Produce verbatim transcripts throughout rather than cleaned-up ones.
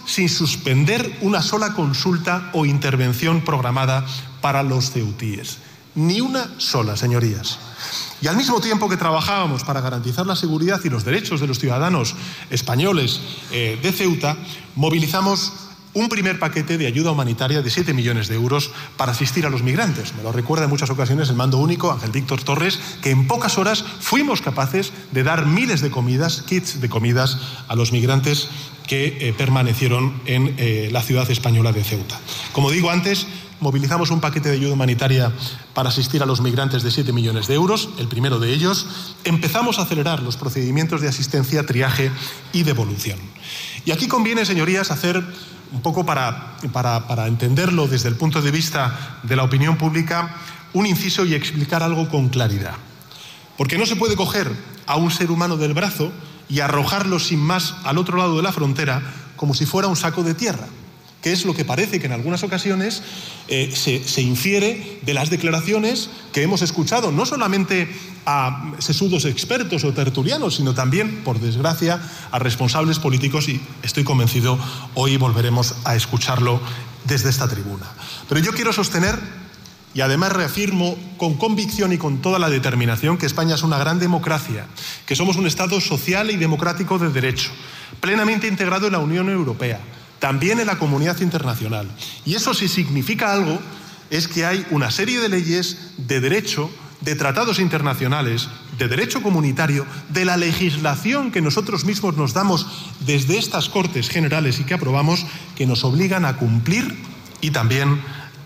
sin suspender una sola consulta o intervención programada para los ceutíes. Ni una sola, señorías. Y al mismo tiempo que trabajábamos para garantizar la seguridad y los derechos de los ciudadanos españoles eh, de Ceuta, movilizamos un primer paquete de ayuda humanitaria de siete millones de euros para asistir a los migrantes. Me lo recuerda en muchas ocasiones el mando único, Ángel Víctor Torres, que en pocas horas fuimos capaces de dar miles de comidas, kits de comidas, a los migrantes que eh, permanecieron en eh, la ciudad española de Ceuta. Como digo antes, movilizamos un paquete de ayuda humanitaria para asistir a los migrantes de siete millones de euros, el primero de ellos. Empezamos a acelerar los procedimientos de asistencia, triaje y devolución. Y aquí conviene, señorías, hacer un poco para, para, para entenderlo desde el punto de vista de la opinión pública, un inciso y explicar algo con claridad. Porque no se puede coger a un ser humano del brazo y arrojarlo sin más al otro lado de la frontera como si fuera un saco de tierra, que es lo que parece que en algunas ocasiones eh, se, se infiere de las declaraciones que hemos escuchado, no solamente a sesudos expertos o tertulianos, sino también, por desgracia, a responsables políticos, y estoy convencido, hoy volveremos a escucharlo desde esta tribuna. Pero yo quiero sostener, y además reafirmo con convicción y con toda la determinación, que España es una gran democracia, que somos un Estado social y democrático de derecho, plenamente integrado en la Unión Europea, también en la comunidad internacional. Y eso, si significa algo, es que hay una serie de leyes de derecho, de tratados internacionales, de derecho comunitario, de la legislación que nosotros mismos nos damos desde estas Cortes Generales y que aprobamos, que nos obligan a cumplir y también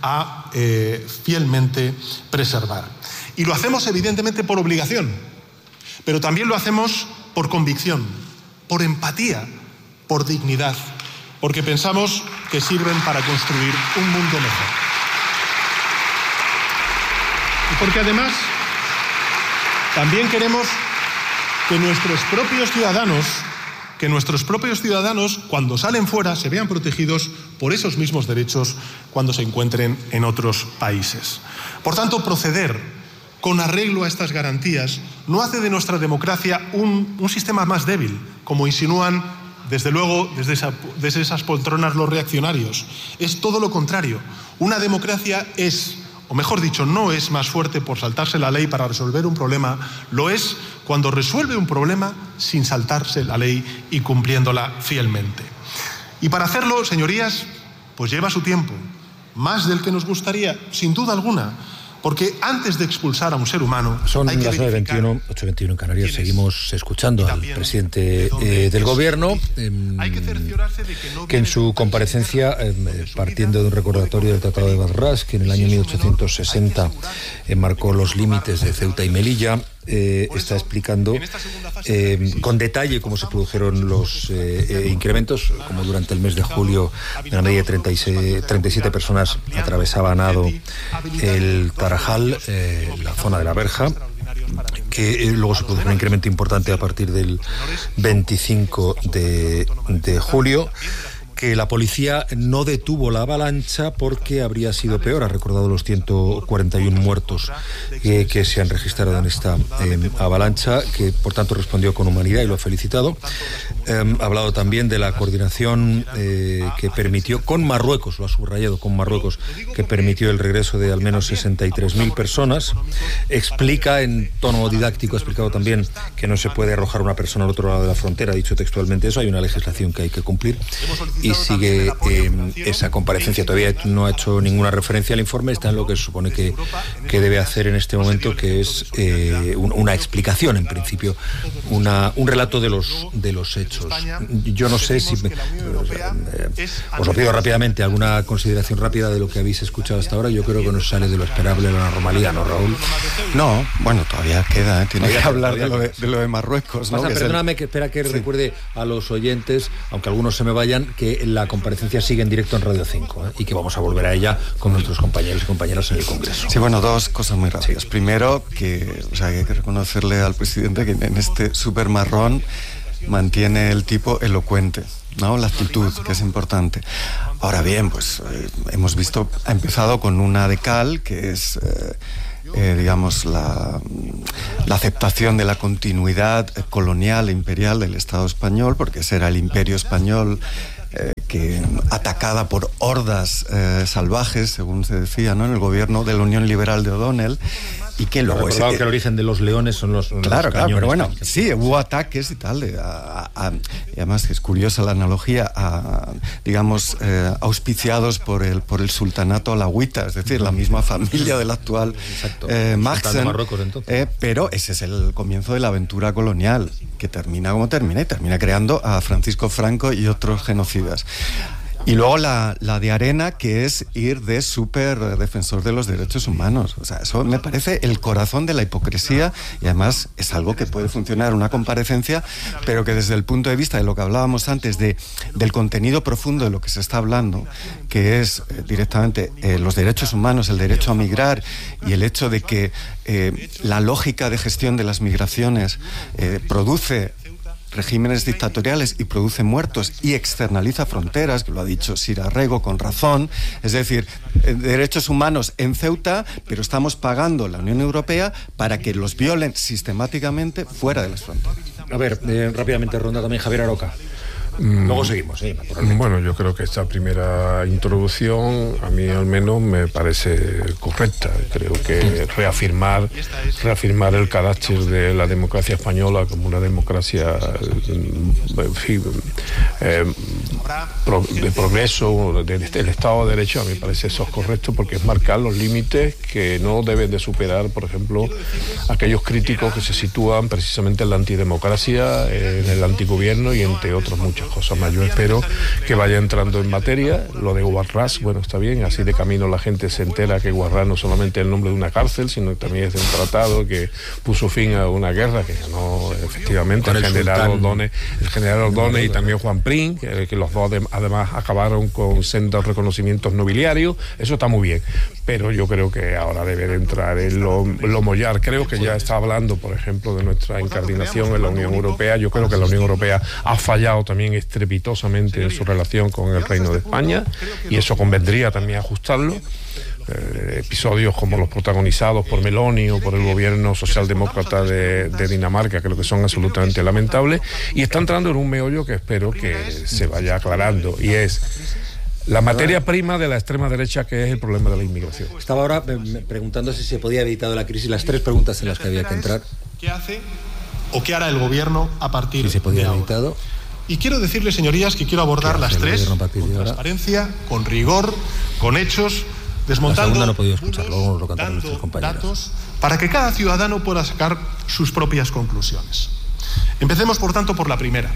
a eh, fielmente preservar. Y lo hacemos evidentemente por obligación, pero también lo hacemos por convicción, por empatía, por dignidad, porque pensamos que sirven para construir un mundo mejor. Y porque además también queremos que nuestros propios ciudadanos, que nuestros propios ciudadanos, cuando salen fuera, se vean protegidos por esos mismos derechos cuando se encuentren en otros países. Por tanto, proceder con arreglo a estas garantías no hace de nuestra democracia un, un sistema más débil, como insinúan desde luego desde, esa, desde esas poltronas los reaccionarios. Es todo lo contrario. Una democracia es, o mejor dicho, no es más fuerte por saltarse la ley para resolver un problema, lo es cuando resuelve un problema sin saltarse la ley y cumpliéndola fielmente. Y para hacerlo, señorías, pues lleva su tiempo, más del que nos gustaría, sin duda alguna. Porque antes de expulsar a un ser humano... Son las nueve veintiuno, ocho veintiuno en Canarias. Seguimos escuchando al presidente eh, del Gobierno, eh, que en su comparecencia, eh, partiendo de un recordatorio del Tratado de Madrás, que en el año mil ochocientos sesenta enmarcó los límites de Ceuta y Melilla, Eh, está explicando eh, con detalle cómo se produjeron los eh, eh, incrementos, como durante el mes de julio una media de treinta y siete personas atravesaban a nado el Tarajal, eh, la zona de la Verja, que eh, luego se produjo un incremento importante a partir del veinticinco de julio. Que la policía no detuvo la avalancha porque habría sido peor. Ha recordado los ciento cuarenta y uno muertos eh, que se han registrado en esta eh, avalancha, que por tanto respondió con humanidad y lo ha felicitado. Eh, ha hablado también de la coordinación eh, que permitió con Marruecos, lo ha subrayado, con Marruecos, que permitió el regreso de al menos sesenta y tres mil personas. Explica en tono didáctico, ha explicado también que no se puede arrojar una persona al otro lado de la frontera, ha dicho textualmente eso, hay una legislación que hay que cumplir. Y sigue eh, esa comparecencia. Todavía no ha hecho ninguna referencia al informe, está en lo que se supone que, que debe hacer en este momento, que es eh, un, una explicación, en principio, una, un relato de los, de los hechos. Yo no sé si... Me, eh, os lo pido rápidamente, alguna consideración rápida de lo que habéis escuchado hasta ahora. Yo creo que no sale de lo esperable, de la normalidad, ¿no, Raúl? No, bueno, todavía queda, ¿eh? Tiene que hablar de lo de, de lo de Marruecos, ¿no? Pasa, que perdóname, el... que espera que sí. recuerde a los oyentes, aunque algunos se me vayan, que la comparecencia sigue en directo en Radio cinco, ¿eh? Y que vamos a volver a ella con nuestros compañeros y compañeras en el Congreso. Sí, bueno, dos cosas muy rápidas. Sí. Primero, que, o sea, que hay que reconocerle al presidente que en este súper marrón mantiene el tipo elocuente, ¿no? La actitud, que es importante. Ahora bien, pues eh, hemos visto, ha empezado con una de cal, que es... Eh, Eh, digamos, la, la aceptación de la continuidad colonial e imperial del Estado español, porque ese era el imperio español eh, que atacada por hordas eh, salvajes, según se decía, ¿no?, en el gobierno de la Unión Liberal de O'Donnell, y que luego... Recordado ese, que el origen de los leones son los, son claro, los claro, cañones. Pero bueno, sí, hubo ataques y tal, de, a, a, y además es curiosa la analogía, a, digamos, eh, auspiciados por el, por el sultanato alawita, es decir, la misma familia del actual eh, Mahsen, eh, pero ese es el comienzo de la aventura colonial, que termina como termina, y termina creando a Francisco Franco y otros genocidas. Y luego la, la de arena, que es ir de súper defensor de los derechos humanos. O sea, eso me parece el corazón de la hipocresía, y además es algo que puede funcionar una comparecencia, pero que desde el punto de vista de lo que hablábamos antes, de, del contenido profundo de lo que se está hablando, que es eh, directamente eh, los derechos humanos, el derecho a migrar, y el hecho de que eh, la lógica de gestión de las migraciones eh, produce regímenes dictatoriales y produce muertos y externaliza fronteras, que lo ha dicho Sir Arrego con razón, es decir, derechos humanos en Ceuta, pero estamos pagando la Unión Europea para que los violen sistemáticamente fuera de las fronteras. A ver, eh, rápidamente ronda también Javier Aroca. Luego seguimos, ¿eh? Bueno, yo creo que esta primera introducción a mí al menos me parece correcta. Creo que reafirmar reafirmar el carácter de la democracia española como una democracia, en fin, eh, de progreso, del de, Estado de Derecho, a mí me parece eso es correcto, porque es marcar los límites que no deben de superar, por ejemplo, aquellos críticos que se sitúan precisamente en la antidemocracia, en el antigobierno y entre otros muchos cosas más. Yo espero que vaya entrando en materia. Lo de Guarrás, bueno, está bien, así de camino la gente se entera que Guarrás no solamente es el nombre de una cárcel, sino que también es de un tratado que puso fin a una guerra que ganó efectivamente el, el general Ordóñez, el general Ordóñez y también Juan Prim, que, que los dos de, además acabaron con sendos reconocimientos nobiliarios. Eso está muy bien, pero yo creo que ahora debe de entrar en lo, lo mollar. Creo que ya está hablando, por ejemplo, de nuestra incardinación en la Unión Europea. Yo creo que la Unión Europea ha fallado también estrepitosamente en su relación con el Reino de España, y eso convendría también ajustarlo. Eh, episodios como los protagonizados por Meloni o por el gobierno socialdemócrata de, de Dinamarca, creo que son absolutamente lamentables, y está entrando en un meollo que espero que se vaya aclarando, y es la materia prima de la extrema derecha, que es el problema de la inmigración. Estaba ahora preguntando si se podía haber evitado la crisis, las tres preguntas en las que había que entrar. ¿Qué hace o qué hará el gobierno a partir si se podía de haber ahora? evitado. Y quiero decirles, señorías, que quiero abordar las tres con transparencia, con rigor, con hechos, desmontando no he podido escuchar, luego lo cantaron nuestros compañeros. Datos, para que cada ciudadano pueda sacar sus propias conclusiones. Empecemos, por tanto, por la primera.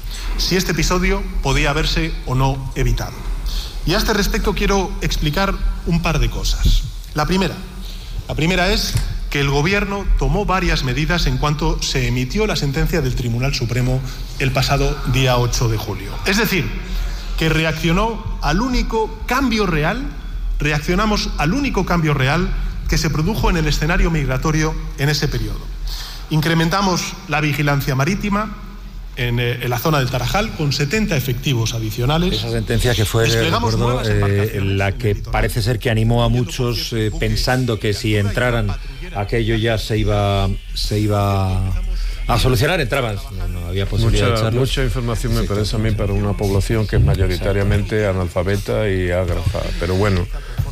Si este episodio podía haberse o no evitado. Y a este respecto quiero explicar un par de cosas. La primera, la primera es que el Gobierno tomó varias medidas en cuanto se emitió la sentencia del Tribunal Supremo el pasado día ocho de julio. Es decir, que reaccionó al único cambio real, reaccionamos al único cambio real que se produjo en el escenario migratorio en ese periodo. Incrementamos la vigilancia marítima en, eh, en la zona del Tarajal con setenta efectivos adicionales. Esa sentencia que fue, recuerdo, eh, la que parece ser que animó a muchos eh, pensando que si entraran aquello ya se iba se iba a solucionar, entraban, no, no había posibilidad mucha, de echarlos. Mucha información me sí, parece a mí para una población que es mayoritariamente analfabeta y ágrafa, pero bueno,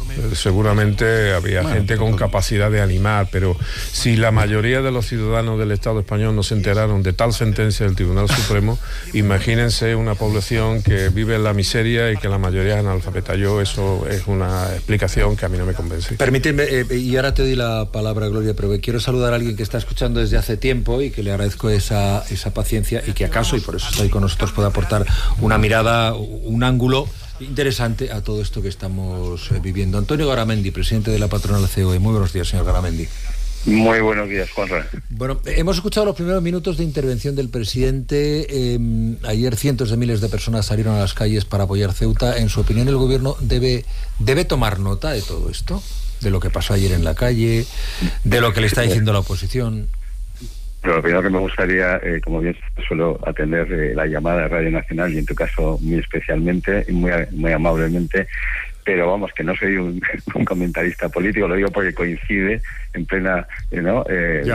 seguramente había bueno, gente con capacidad de animar, pero si la mayoría de los ciudadanos del Estado español no se enteraron de tal sentencia del Tribunal Supremo, imagínense una población que vive en la miseria y que la mayoría es analfabeta. Yo, eso es una explicación que a mí no me convence. Permíteme, eh, y ahora te doy la palabra, Gloria, pero quiero saludar a alguien que está escuchando desde hace tiempo y que le agradezco esa, esa paciencia, y que acaso, y por eso está ahí con nosotros, pueda aportar una mirada, un ángulo interesante a todo esto que estamos eh, viviendo. Antonio Garamendi, presidente de la patronal C O E. Muy buenos días, señor Garamendi. Muy buenos días, Juanra. Bueno, hemos escuchado los primeros minutos de intervención del presidente. Eh, ayer cientos de miles de personas salieron a las calles para apoyar Ceuta. En su opinión, ¿el gobierno debe, debe tomar nota de todo esto? De lo que pasó ayer en la calle, de lo que le está diciendo la oposición. Pero lo primero que me gustaría, eh, como bien suelo atender eh, la llamada de Radio Nacional, y en tu caso muy especialmente y muy, muy amablemente, pero vamos, que no soy un, un comentarista político, lo digo porque coincide en plena eh, ¿no? eh,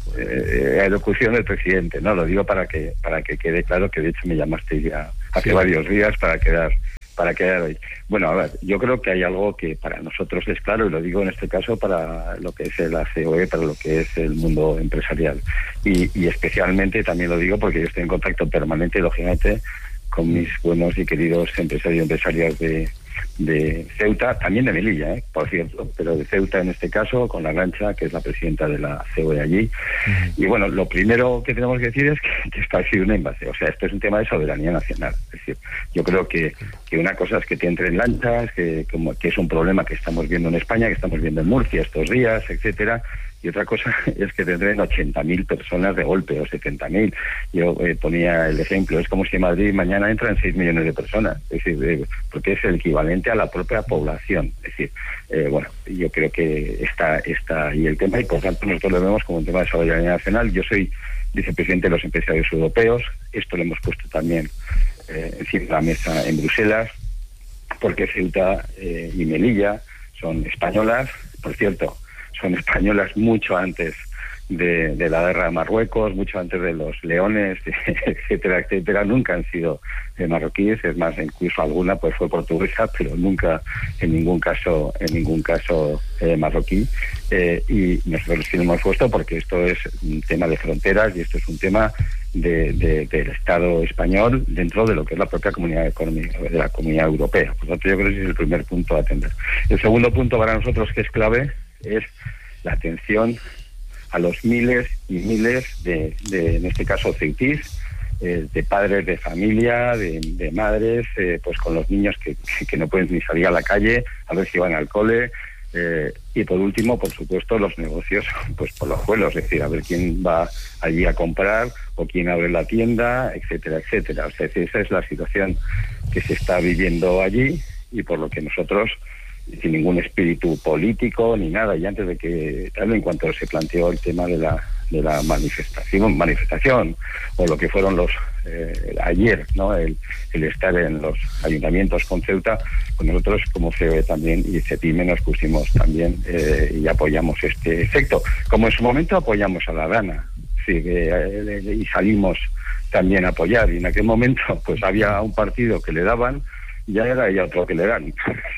eh, elocución del presidente, no lo digo para que para que quede claro que de hecho me llamaste ya hace sí. varios días para quedar para quedar hoy. Bueno, a ver, yo creo que hay algo que para nosotros es claro, y lo digo en este caso para lo que es la C O E, para lo que es el mundo empresarial. Y, y especialmente también lo digo porque yo estoy en contacto permanente, lógicamente, con mis buenos y queridos empresarios y empresarias de, de Ceuta, también de Melilla, ¿eh? por cierto, pero de Ceuta en este caso, con la Arantxa, que es la presidenta de la C O E allí. Uh-huh. Y bueno, lo primero que tenemos que decir es que, que esto ha sido una invasión, o sea, esto es un tema de soberanía nacional. Es decir, yo creo que, que una cosa es que te entren lanchas, que, como, que es un problema que estamos viendo en España, que estamos viendo en Murcia estos días, etcétera. Y otra cosa es que tendrán ochenta mil personas de golpe, o setenta mil. Yo eh, ponía el ejemplo, es como si en Madrid mañana entran seis millones de personas, es decir, eh, porque es el equivalente a la propia población. Es decir, eh, bueno, yo creo que está, está ahí el tema, y por tanto nosotros lo vemos como un tema de soberanía nacional. Yo soy vicepresidente de los empresarios europeos, esto lo hemos puesto también eh, encima de la mesa en Bruselas, porque Ceuta eh, y Melilla son españolas, por cierto, son españolas mucho antes de, de la guerra de Marruecos, mucho antes de los leones, etcétera, etcétera. Nunca han sido eh, marroquíes, es más, incluso alguna pues fue portuguesa, pero nunca, en ningún caso, en ningún caso eh, marroquí. Eh, y nosotros sí lo hemos puesto porque esto es un tema de fronteras y esto es un tema de, de, del Estado español dentro de lo que es la propia comunidad económica de la comunidad europea. Por lo tanto, yo creo que ese es el primer punto a atender. El segundo punto para nosotros que es clave es la atención a los miles y miles de, de en este caso, ceutís, eh, de padres de familia, de, de madres, eh, pues con los niños que, que no pueden ni salir a la calle, a ver si van al cole, eh, y por último, por supuesto, los negocios, pues por los vuelos, es decir, a ver quién va allí a comprar o quién abre la tienda, etcétera, etcétera. O sea, esa es la situación que se está viviendo allí y por lo que nosotros, sin ningún espíritu político ni nada, y antes de que, tal, en cuanto se planteó el tema de la de la manifestación manifestación o lo que fueron los eh, ayer, ¿no? El, el estar en los ayuntamientos con Ceuta, pues nosotros como C O E también y CEPIME nos pusimos también eh, y apoyamos este efecto, como en su momento apoyamos a la Dana, sí, eh, y salimos también a apoyar, y en aquel momento pues había un partido que le daban, ya era ya otro que le dan.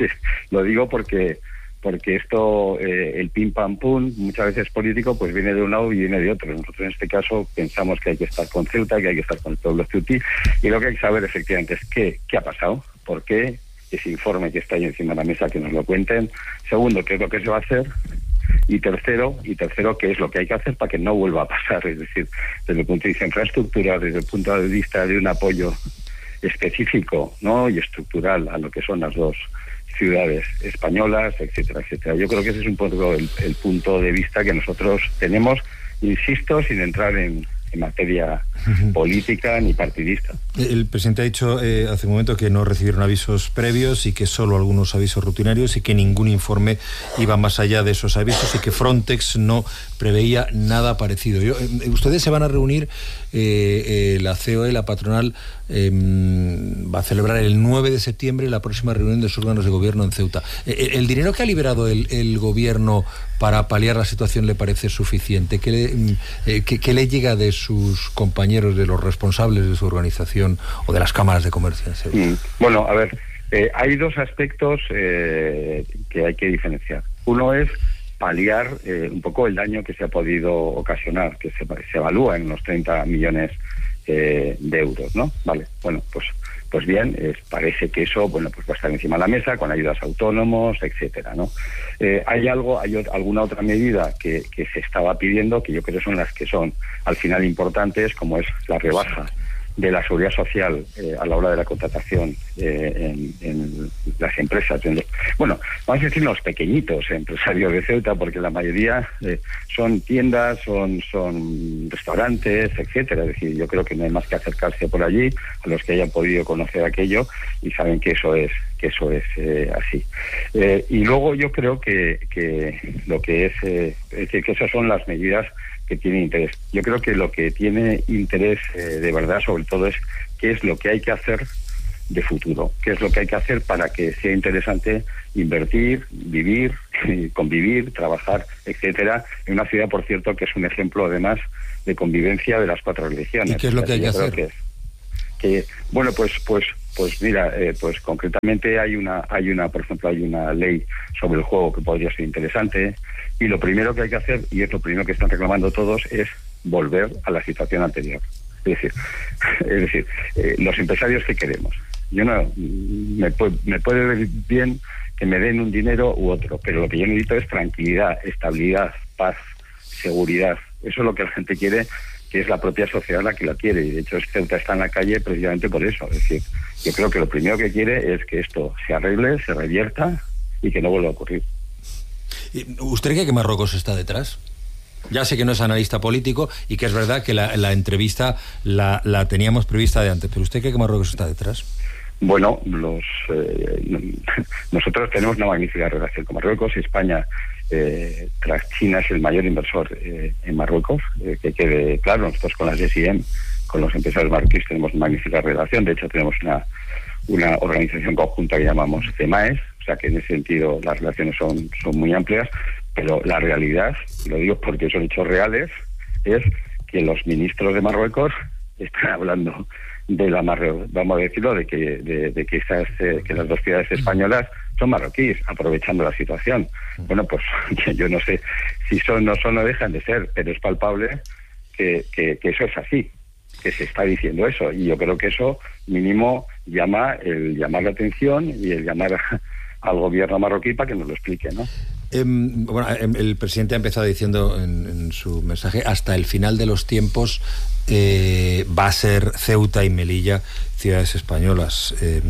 Lo digo porque porque esto, eh, el pim pam pum, muchas veces político, pues viene de un lado y viene de otro. Nosotros en este caso pensamos que hay que estar con Ceuta, que hay que estar con el pueblo ceutí, y lo que hay que saber efectivamente es qué, qué ha pasado, por qué, ese informe que está ahí encima de la mesa, que nos lo cuenten. Segundo, qué es lo que se va a hacer. Y tercero, y tercero, qué es lo que hay que hacer para que no vuelva a pasar. Es decir, desde el punto de vista de infraestructura, desde el punto de vista de un apoyo específico, ¿no?, y estructural a lo que son las dos ciudades españolas, etcétera, etcétera. Yo creo que ese es un poco el, el punto de vista que nosotros tenemos, insisto, sin entrar en, en materia política ni partidista. El presidente ha dicho eh, hace un momento que no recibieron avisos previos y que solo algunos avisos rutinarios y que ningún informe iba más allá de esos avisos y que Frontex no preveía nada parecido. Yo, eh, ustedes se van a reunir, eh, eh, la C O E, la patronal, eh, va a celebrar el nueve de septiembre la próxima reunión de sus órganos de gobierno en Ceuta. Eh, ¿El dinero que ha liberado el, el gobierno para paliar la situación le parece suficiente? ¿Qué le, eh, qué, qué le llega de sus compañeros, de los responsables de su organización o de las cámaras de comercio en Ceuta? Mm, bueno, a ver, eh, hay dos aspectos eh, que hay que diferenciar. Uno es paliar eh, un poco el daño que se ha podido ocasionar, que se, se evalúa en unos treinta millones eh, de euros, ¿no? Vale, bueno, pues pues bien, es, parece que eso, bueno, pues va a estar encima de la mesa con ayudas a autónomos, etcétera, ¿no? Eh, hay algo, hay o, alguna otra medida que, que se estaba pidiendo, que yo creo son las que son al final importantes, como es la rebaja de la seguridad social eh, a la hora de la contratación eh, en, en las empresas. En los, bueno, vamos a decir los pequeñitos empresarios de Ceuta, porque la mayoría eh, son tiendas, son son restaurantes, etcétera. Es decir, yo creo que no hay más que acercarse por allí, a los que hayan podido conocer aquello y saben que eso es que eso es eh, así. Eh, y luego yo creo que, que lo que es, eh, es decir, que esas son las medidas que tiene interés. Yo creo que lo que tiene interés eh, de verdad, sobre todo, es qué es lo que hay que hacer de futuro, qué es lo que hay que hacer para que sea interesante invertir, vivir, convivir, trabajar, etcétera, en una ciudad, por cierto, que es un ejemplo, además, de convivencia de las cuatro religiones. ¿Y qué es lo que hay que hacer? Que, es, que, bueno, pues, pues Pues mira, eh, pues concretamente hay una, hay una, por ejemplo, hay una ley sobre el juego que podría ser interesante, y lo primero que hay que hacer, y es lo primero que están reclamando todos, es volver a la situación anterior. Es decir, es decir, eh, los empresarios que queremos. Yo no, me, puede, me puede ver bien que me den un dinero u otro, pero lo que yo necesito es tranquilidad, estabilidad, paz, seguridad. Eso es lo que la gente quiere, que es la propia sociedad la que la quiere, y de hecho Ceuta está en la calle precisamente por eso. Es decir, yo creo que lo primero que quiere es que esto se arregle, se revierta y que no vuelva a ocurrir. ¿Usted cree que Marruecos está detrás? Ya sé que no es analista político y que es verdad que la, la entrevista la, la teníamos prevista de antes, pero ¿usted cree que Marruecos está detrás? Bueno, los eh, nosotros tenemos una magnífica relación con Marruecos. España, eh, tras China, es el mayor inversor eh, en Marruecos. Eh, que quede claro, nosotros con las S I M, con los empresarios marroquíes, tenemos una magnífica relación. De hecho, tenemos una, una organización conjunta que llamamos CEMAES, o sea que en ese sentido las relaciones son, son muy amplias, pero la realidad, lo digo porque son hechos reales, es que los ministros de Marruecos están hablando de la marro, vamos a decirlo, de que de, de que esas eh, que las dos ciudades españolas son marroquíes, aprovechando la situación. Bueno, pues yo no sé si son no son o dejan de ser, pero es palpable que, que, que eso es así, que se está diciendo eso, y yo creo que eso mínimo llama el llamar la atención y el llamar a, al gobierno marroquí para que nos lo explique, ¿no? Eh, bueno, el presidente ha empezado diciendo en, en su mensaje, hasta el final de los tiempos eh, va a ser Ceuta y Melilla ciudades españolas. Eh,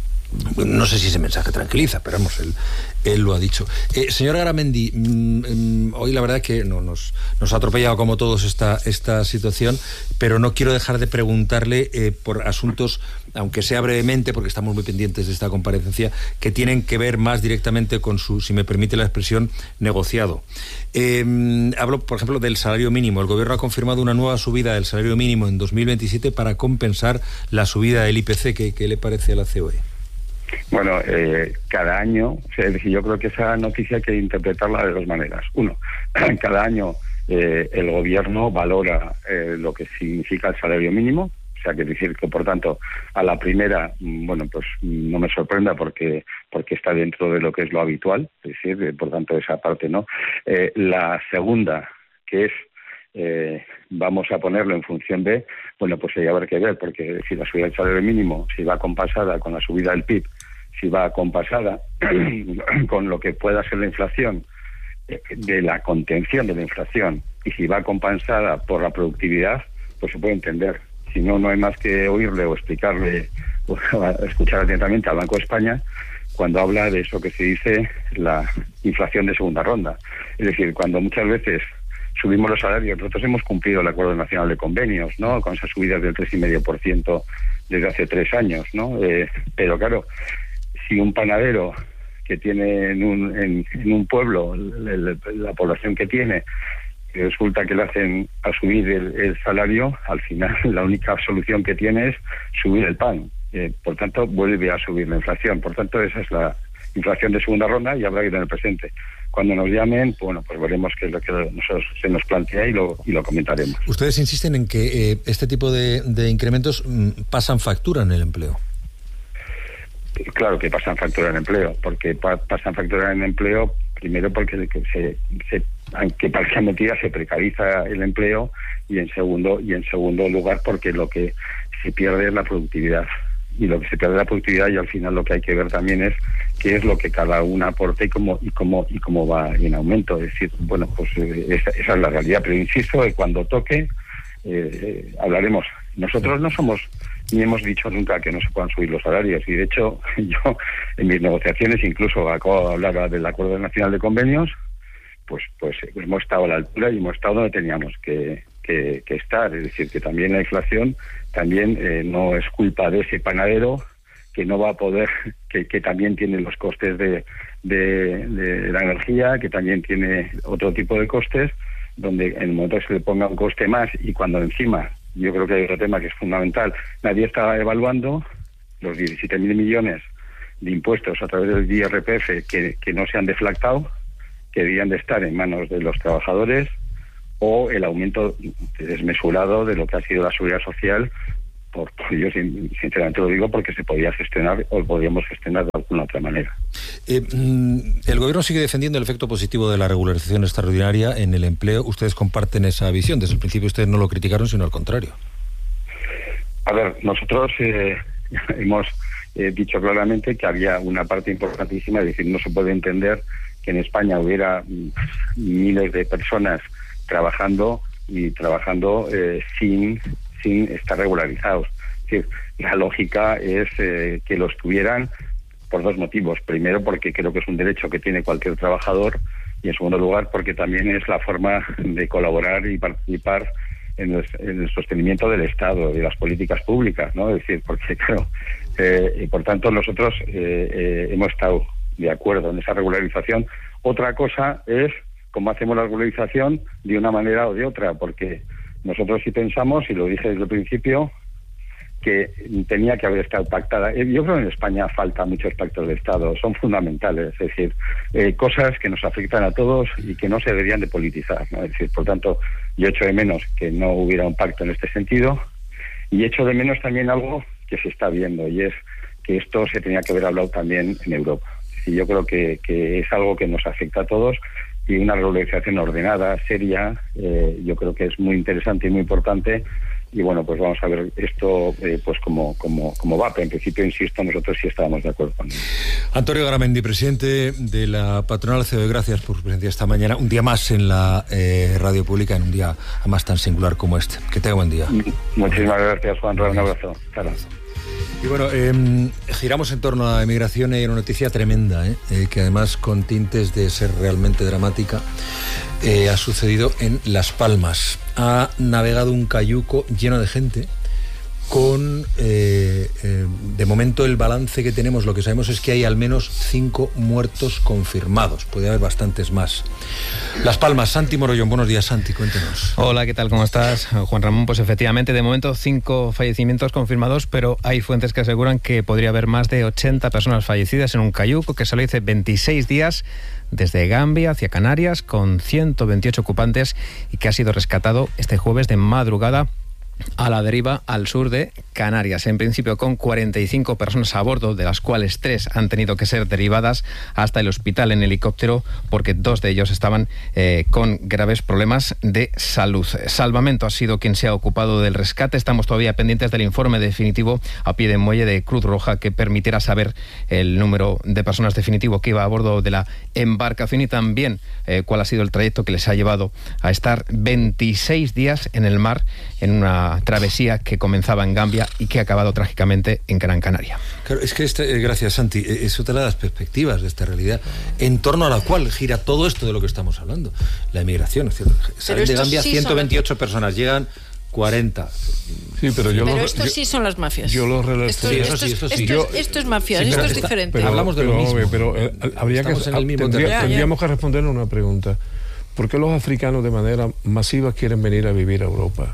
no sé si ese mensaje tranquiliza, pero vamos, él, él lo ha dicho. Eh, señora Garamendi, mmm, hoy la verdad es que no, nos, nos ha atropellado como todos esta, esta situación, pero no quiero dejar de preguntarle eh, por asuntos, aunque sea brevemente, porque estamos muy pendientes de esta comparecencia, que tienen que ver más directamente con su, si me permite la expresión, negociado. Eh, hablo, por ejemplo, del salario mínimo. El Gobierno ha confirmado una nueva subida del salario mínimo en dos mil veintisiete para compensar la subida del I P C. ¿Qué, qué le parece a la C O E? Bueno, eh, cada año, o sea, es decir, yo creo que esa noticia hay que interpretarla de dos maneras. Uno, cada año eh, el gobierno valora eh, lo que significa el salario mínimo, o sea, que decir que, por tanto, a la primera, bueno, pues no me sorprenda porque porque está dentro de lo que es lo habitual, es decir, por tanto, esa parte, ¿no? Eh, la segunda, que es Eh, vamos a ponerlo en función de, bueno, pues hay habrá que ver, porque si la subida del salario mínimo, si va compasada con la subida del P I B, si va compasada con lo que pueda ser la inflación, eh, de la contención de la inflación, y si va compensada por la productividad, pues se puede entender. Si no, no hay más que oírle o explicarle, o escuchar atentamente al Banco de España cuando habla de eso que se dice la inflación de segunda ronda. Es decir, cuando muchas veces subimos los salarios, nosotros hemos cumplido el Acuerdo Nacional de Convenios, ¿no?, con esas subidas del tres coma cinco por ciento desde hace tres años, ¿no? Eh, pero claro, si un panadero que tiene en un, en, en un pueblo el, la población que tiene, resulta que le hacen a subir el, el salario, al final la única solución que tiene es subir el pan. Eh, por tanto, vuelve a subir la inflación. Por tanto, esa es la inflación de segunda ronda y habrá que tener presente. Cuando nos llamen, bueno, pues veremos qué es lo que nosotros se nos plantea y lo, y lo comentaremos. Ustedes insisten en que eh, este tipo de, de incrementos mm, pasan factura en el empleo. Claro que pasan factura en el empleo, porque pa pasan factura en el empleo, primero porque se, se, aunque parezca mentira, se precariza el empleo, y en segundo y en segundo lugar porque lo que se pierde es la productividad. Y lo que se pierde es la productividad, y al final lo que hay que ver también es qué es lo que cada una aporta y cómo y cómo y cómo va en aumento. Es decir, bueno, pues eh, esa, esa es la realidad. Pero insisto, que cuando toque eh, eh, hablaremos. Nosotros no somos ni hemos dicho nunca que no se puedan subir los salarios, y de hecho yo en mis negociaciones, incluso acabo de hablar del Acuerdo Nacional de Convenios, pues pues hemos estado a la altura y hemos estado donde teníamos que, que, que estar. Es decir, que también la inflación también eh, no es culpa de ese panadero que no va a poder, que, que también tiene los costes de, de, de la energía, que también tiene otro tipo de costes, donde en el momento que se le ponga un coste más, y cuando encima, yo creo que hay otro tema que es fundamental, nadie está evaluando los diecisiete mil millones de impuestos a través del I R P F que, que no se han deflactado, que deberían de estar en manos de los trabajadores, o el aumento desmesurado de lo que ha sido la seguridad social por, por yo sinceramente lo digo porque se podía gestionar o podíamos gestionar de alguna otra manera. Eh, el gobierno sigue defendiendo el efecto positivo de la regularización extraordinaria en el empleo. Ustedes comparten esa visión. Desde el principio ustedes no lo criticaron, sino al contrario. A ver, nosotros eh, hemos eh, dicho claramente que había una parte importantísima, es decir, no se puede entender que en España hubiera miles de personas trabajando y trabajando eh, sin sin estar regularizados. Es decir, la lógica es eh, que lo estuvieran por dos motivos. Primero, porque creo que es un derecho que tiene cualquier trabajador, y en segundo lugar, porque también es la forma de colaborar y participar en el, en el sostenimiento del Estado, de las políticas públicas, ¿no? Es decir, porque, claro, eh, y por tanto nosotros eh, eh, hemos estado de acuerdo en esa regularización. Otra cosa es cómo hacemos la regularización de una manera o de otra, porque nosotros sí pensamos, y lo dije desde el principio, que tenía que haber estado pactada. Yo creo que en España faltan muchos pactos de Estado, son fundamentales, es decir, eh, cosas que nos afectan a todos y que no se deberían de politizar, ¿no? Es decir, por tanto, yo echo de menos que no hubiera un pacto en este sentido, y echo de menos también algo que se está viendo, y es que esto se tenía que haber hablado también en Europa. Y yo creo que, que es algo que nos afecta a todos, y una regularización ordenada, seria, eh, yo creo que es muy interesante y muy importante. Y bueno, pues vamos a ver esto eh, pues como, como, como va, pero en principio, insisto, nosotros sí estábamos de acuerdo con él. Antonio Garamendi, presidente de la patronal C O E, gracias por su presencia esta mañana, un día más en la eh, radio pública, en un día además tan singular como este. Que tenga buen día. Muchísimas gracias, Juan. Un abrazo. Claro. Y bueno, eh, giramos en torno a la emigración y hay una noticia tremenda, ¿eh? Eh, que además con tintes de ser realmente dramática, eh, ha sucedido en Las Palmas. Ha navegado un cayuco lleno de gente con, eh, eh, de momento el balance que tenemos, lo que sabemos es que hay al menos cinco muertos confirmados, puede haber bastantes más. Las Palmas, Santi Morollón, buenos días, Santi, cuéntenos. Hola, ¿qué tal? ¿Cómo estás? Juan Ramón, pues efectivamente, de momento cinco fallecimientos confirmados, pero hay fuentes que aseguran que podría haber más de ochenta personas fallecidas en un cayuco que solo hizo veintiséis días desde Gambia hacia Canarias con ciento veintiocho ocupantes y que ha sido rescatado este jueves de madrugada a la deriva al sur de Canarias. En principio con cuarenta y cinco personas a bordo, de las cuales tres han tenido que ser derivadas hasta el hospital en helicóptero porque dos de ellos estaban eh, con graves problemas de salud. Salvamento ha sido quien se ha ocupado del rescate. Estamos todavía pendientes del informe definitivo a pie de muelle de Cruz Roja que permitirá saber el número de personas definitivo que iba a bordo de la embarcación y también eh, cuál ha sido el trayecto que les ha llevado a estar veintiséis días en el mar en una travesía que comenzaba en Gambia y que ha acabado trágicamente en Gran Canaria. Claro, es que este, gracias Santi, es otra de las perspectivas de esta realidad en torno a la cual gira todo esto de lo que estamos hablando, la emigración, es cierto. Salen de Gambia sí ciento veintiocho personas, llegan cuarenta. Sí, pero yo pero lo, esto yo, sí son las mafias. Yo lo esto, sí, esto, eso sí, eso sí. Esto, Yo, es, esto es mafia, sí, esto es está, diferente. Pero hablamos de lo pero, mismo. Pero eh, habría que, en el mismo tendría, ya, ya. tendríamos que responder una pregunta. ¿Por qué los africanos de manera masiva quieren venir a vivir a Europa?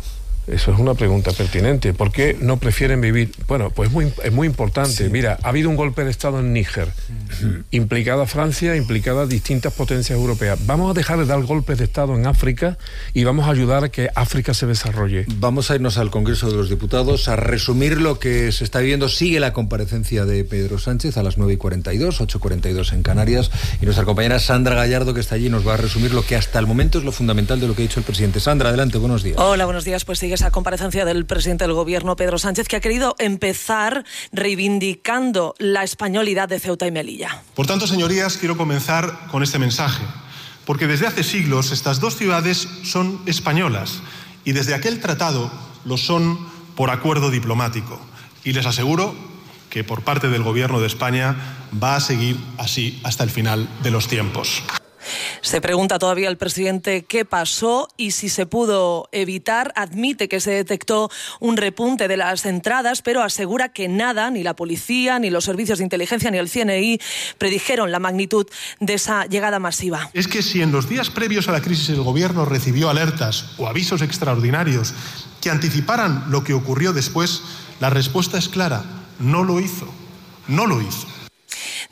Eso es una pregunta pertinente. ¿Por qué no prefieren vivir? Bueno, pues muy, es muy importante. Sí. Mira, ha habido un golpe de Estado en Níger, uh-huh. implicada Francia, implicada distintas potencias europeas. Vamos a dejar de dar golpes de Estado en África y vamos a ayudar a que África se desarrolle. Vamos a irnos al Congreso de los Diputados a resumir lo que se está viviendo. Sigue la comparecencia de Pedro Sánchez a las nueve y cuarenta y dos, ocho y cuarenta y dos en Canarias, y nuestra compañera Sandra Gallardo, que está allí, nos va a resumir lo que hasta el momento es lo fundamental de lo que ha dicho el presidente. Sandra, adelante, buenos días. Hola, buenos días. Pues sigue esa comparecencia del presidente del Gobierno, Pedro Sánchez, que ha querido empezar reivindicando la españolidad de Ceuta y Melilla. Por tanto, señorías, quiero comenzar con este mensaje, porque desde hace siglos estas dos ciudades son españolas y desde aquel tratado lo son por acuerdo diplomático. Y les aseguro que por parte del Gobierno de España va a seguir así hasta el final de los tiempos. Se pregunta todavía el presidente qué pasó y si se pudo evitar. Admite que se detectó un repunte de las entradas, pero asegura que nada, ni la policía, ni los servicios de inteligencia, ni el C N I predijeron la magnitud de esa llegada masiva. Es que si en los días previos a la crisis el Gobierno recibió alertas o avisos extraordinarios que anticiparan lo que ocurrió después, la respuesta es clara: no lo hizo, no lo hizo.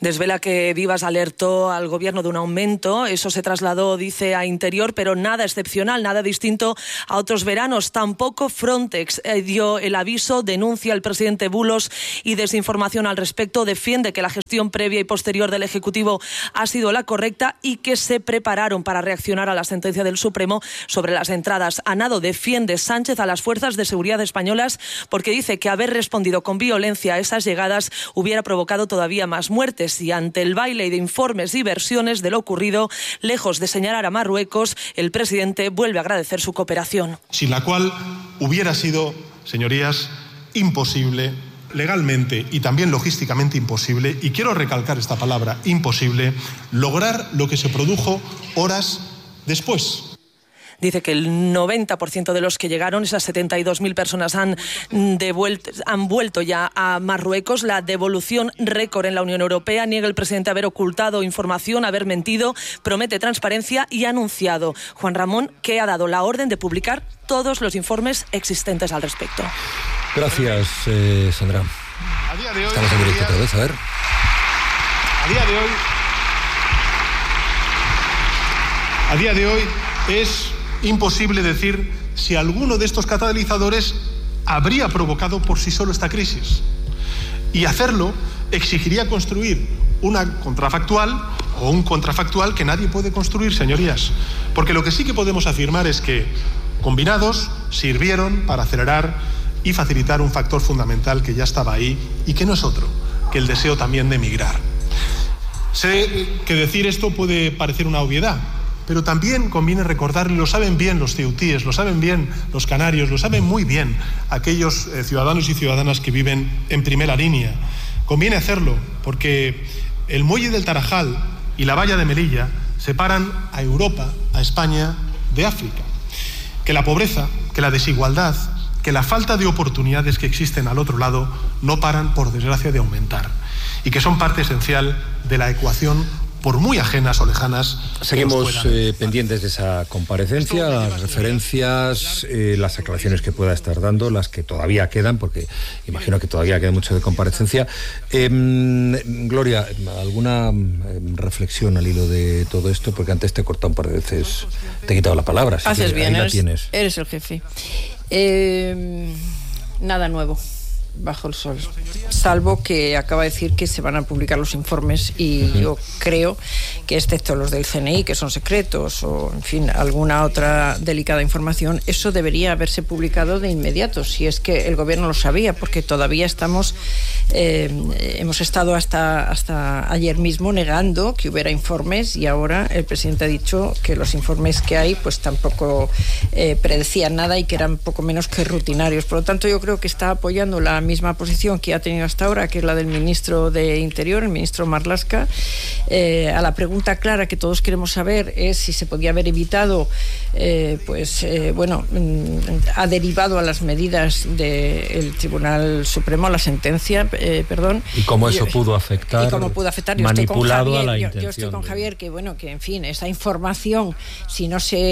Desvela que Vivas alertó al gobierno de un aumento. Eso se trasladó, dice, a Interior, pero nada excepcional, nada distinto a otros veranos. Tampoco Frontex eh, dio el aviso, denuncia al presidente bulos y desinformación al respecto. Defiende que la gestión previa y posterior del Ejecutivo ha sido la correcta y que se prepararon para reaccionar a la sentencia del Supremo sobre las entradas. A nado defiende Sánchez a las fuerzas de seguridad españolas porque dice que haber respondido con violencia a esas llegadas hubiera provocado todavía más muertes. Y ante el baile de informes y versiones de lo ocurrido, lejos de señalar a Marruecos, el presidente vuelve a agradecer su cooperación. Sin la cual hubiera sido, señorías, imposible, legalmente y también logísticamente imposible, y quiero recalcar esta palabra, imposible, lograr lo que se produjo horas después. Dice que el noventa por ciento de los que llegaron, esas setenta y dos mil personas, han, devuelto, han vuelto ya a Marruecos. La devolución récord en la Unión Europea. Niega el presidente haber ocultado información, haber mentido. Promete transparencia y ha anunciado, Juan Ramón, que ha dado la orden de publicar todos los informes existentes al respecto. Gracias, eh, Sandra. A día de hoy, estamos en directo otra vez, a ver. A día de hoy... A día de hoy es imposible decir si alguno de estos catalizadores habría provocado por sí solo esta crisis. Y hacerlo exigiría construir una contrafactual o un contrafactual que nadie puede construir, señorías. Porque lo que sí que podemos afirmar es que, combinados, sirvieron para acelerar y facilitar un factor fundamental que ya estaba ahí y que no es otro que el deseo también de emigrar. Sé que decir esto puede parecer una obviedad, pero también conviene recordar, y lo saben bien los ceutíes, lo saben bien los canarios, lo saben muy bien aquellos eh, ciudadanos y ciudadanas que viven en primera línea. Conviene hacerlo porque el muelle del Tarajal y la valla de Melilla separan a Europa, a España, de África. Que la pobreza, que la desigualdad, que la falta de oportunidades que existen al otro lado no paran, por desgracia, de aumentar y que son parte esencial de la ecuación, por muy ajenas o lejanas. Seguimos eh, pendientes de esa comparecencia, las referencias, eh, las aclaraciones que pueda estar dando, las que todavía quedan, porque imagino que todavía queda mucho de comparecencia. Eh, Gloria, ¿alguna eh, reflexión al hilo de todo esto? Porque antes te he cortado un par de veces, te he quitado la palabra. Así Haces que bien, ahí la eres, tienes. eres el jefe. Eh, nada nuevo bajo el sol, salvo que acaba de decir que se van a publicar los informes y uh-huh. yo creo que, excepto los del C N I, que son secretos, o en fin, alguna otra delicada información, eso debería haberse publicado de inmediato, si es que el gobierno lo sabía, porque todavía estamos eh, hemos estado hasta, hasta ayer mismo negando que hubiera informes, y ahora el presidente ha dicho que los informes que hay pues tampoco eh, predecían nada y que eran poco menos que rutinarios. Por lo tanto, yo creo que está apoyando la misma posición que ha tenido hasta ahora, que es la del ministro de Interior, el ministro Marlaska. Eh, a la pregunta clara que todos queremos saber es si se podía haber evitado, eh, pues eh, bueno, ha derivado a las medidas del Tribunal Supremo, a la sentencia, eh, perdón. Y cómo eso yo, pudo afectar, y cómo pudo afectar. Yo manipulado estoy con Javier, a la yo, intención. Yo estoy con de... Javier, que bueno, que en fin, esa información, si no se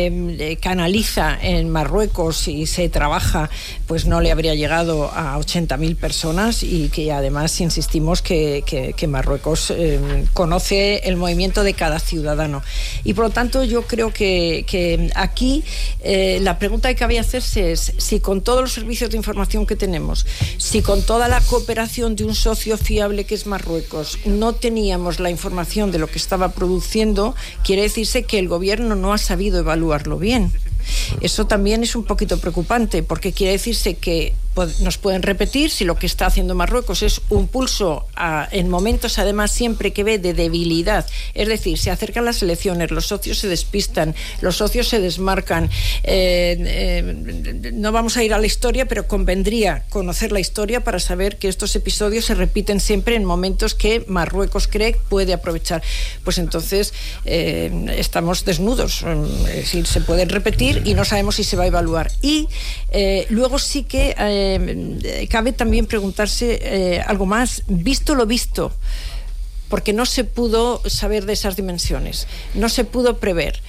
eh, canaliza en Marruecos y se trabaja, pues no le habría llegado a ochenta mil personas, y que además insistimos que, que, que Marruecos eh, conoce el movimiento de cada ciudadano. Y por lo tanto yo creo que, que aquí eh, la pregunta que había que hacerse es si con todos los servicios de información que tenemos, si con toda la cooperación de un socio fiable que es Marruecos, no teníamos la información de lo que estaba produciendo, quiere decirse que el gobierno no ha sabido evaluarlo bien. Eso también es un poquito preocupante, porque quiere decirse que nos pueden repetir si lo que está haciendo Marruecos es un pulso a, en momentos además siempre que ve de debilidad, es decir, se acercan las elecciones, los socios se despistan, los socios se desmarcan. eh, eh, no vamos a ir a la historia, pero convendría conocer la historia para saber que estos episodios se repiten siempre en momentos que Marruecos cree que puede aprovechar. Pues entonces eh, estamos desnudos, es decir, se pueden repetir y no sabemos si se va a evaluar. Y eh, luego sí que eh, cabe también preguntarse eh, algo más, visto lo visto, porque no se pudo saber de esas dimensiones, no se pudo prever,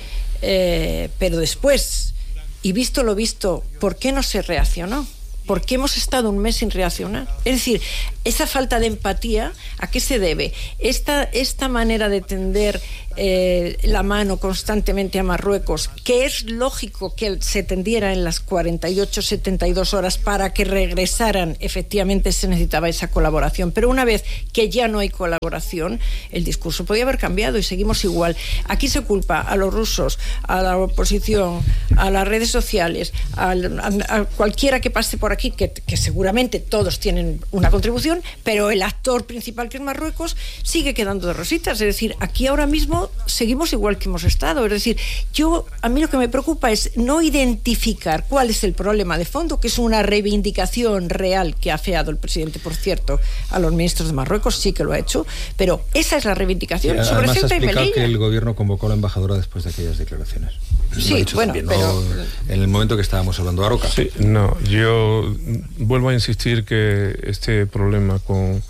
eh, pero después, y visto lo visto, ¿por qué no se reaccionó? ¿Por qué hemos estado un mes sin reaccionar? Es decir, esa falta de empatía, ¿a qué se debe? Esta, esta manera de tender eh, la mano constantemente a Marruecos, que es lógico que se tendiera en las cuarenta y ocho, setenta y dos horas para que regresaran, efectivamente se necesitaba esa colaboración, pero una vez que ya no hay colaboración, el discurso podía haber cambiado y seguimos igual. Aquí se culpa a los rusos, a la oposición, a las redes sociales, a, a, a cualquiera que pase por aquí, que, que seguramente todos tienen una contribución, pero el actor principal, que es Marruecos, sigue quedando de rositas. Es decir, aquí ahora mismo seguimos igual que hemos estado. Es decir, yo, a mí lo que me preocupa es no identificar cuál es el problema de fondo, que es una reivindicación real que ha afeado el presidente, por cierto, a los ministros de Marruecos, sí que lo ha hecho, pero esa es la reivindicación. Sí, sobre además Ceuta ha y explicado Melilla. que el gobierno convocó a la embajadora después de aquellas declaraciones. Sí, bueno, también, pero... ¿no? En el momento que estábamos hablando de Aroca. Sí, no, yo vuelvo a insistir que este problema con,